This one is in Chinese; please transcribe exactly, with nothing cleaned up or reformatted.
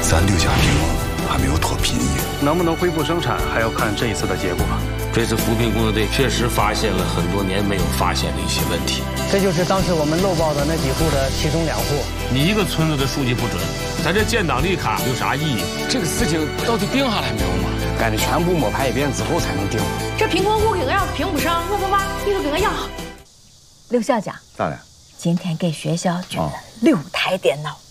咱六家坪还没有脱贫呢。 能不能恢复生产，还要看这一次的结果。 这次扶贫工作队确实发现了很多年没有发现的一些问题。 这就是当时我们漏报的那几户的其中两户。 你一个村子的数据不准，咱这建档立卡有啥意义？ 这个事情到底定下来没有嘛？ 赶得全部摸排一遍之后才能定。 这贫困户给个要是评不上，我不把你都给我要。 刘校长， 咋了？ 今天给学校捐了六台电脑。